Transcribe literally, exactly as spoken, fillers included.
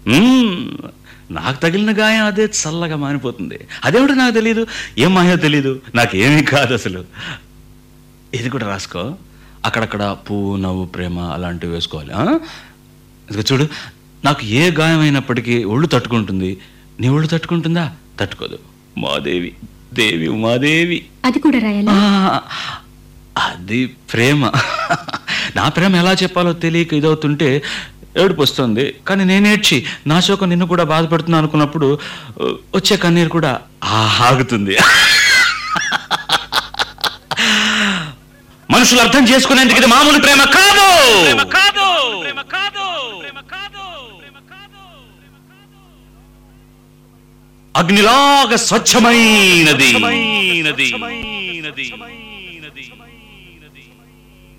మ్మ్. నాకు తగిలిన గాయం అదే చల్లగా మానిపోతుంది. అదేమిటో నాకు తెలియదు, ఏం మాయో తెలియదు, నాకేమీ కాదు అసలు. ఇది కూడా రాసుకో, అక్కడక్కడ పువ్వు నవ్వు ప్రేమ అలాంటివి వేసుకోవాలి. ఇదిగో చూడు, నాకు ఏ గాయం అయినప్పటికీ ఒళ్ళు తట్టుకుంటుంది. నీ ఒళ్ళు తట్టుకుంటుందా? తట్టుకోదు. మాదేవి, దేవి ఉమాదేవి. అది కూడా రాయాలా? అది ప్రేమ. నా ప్రేమ ఎలా చెప్పాలో తెలియక ఇదవుతుంటే ఏడుపు వస్తుంది. కానీ నేనేడ్చి నా శోకం నిన్ను కూడా బాధపడుతున్నా అనుకున్నప్పుడు వచ్చే కన్నీరు కూడా ఆగుతుంది. మనుషులు అర్థం చేసుకునేందుకు ఇది మామూలు ప్రేమ కాదు. అగ్నిలాగా స్వచ్ఛమైనది.